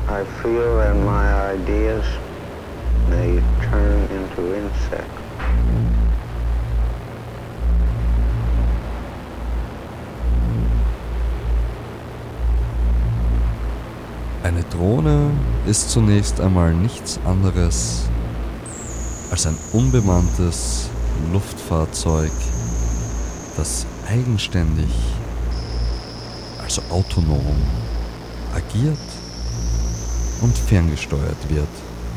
I feel that my ideas may turn into insects. Eine Drohne ist zunächst einmal nichts anderes als ein unbemanntes Luftfahrzeug, das eigenständig, also autonom, agiert und ferngesteuert wird.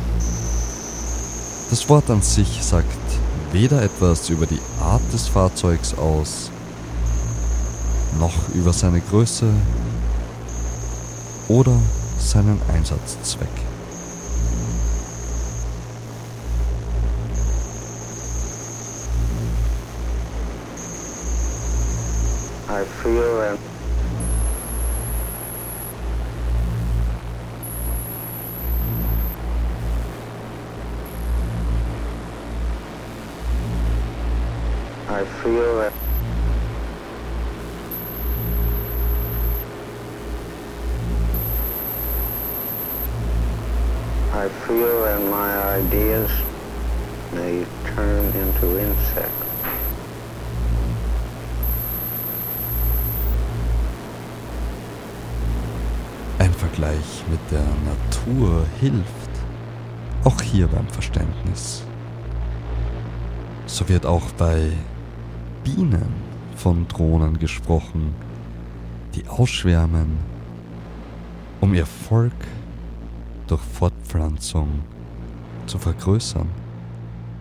Das Wort an sich sagt weder etwas über die Art des Fahrzeugs aus, noch über seine Größe oder seinen Einsatzzweck. I feel that I feel that I feel that my ideas may turn into insects. Ein Vergleich mit der Natur hilft, auch hier beim Verständnis. So wird auch bei Bienen von Drohnen gesprochen, die ausschwärmen, um ihr Volk durch Fortpflanzung zu vergrößern.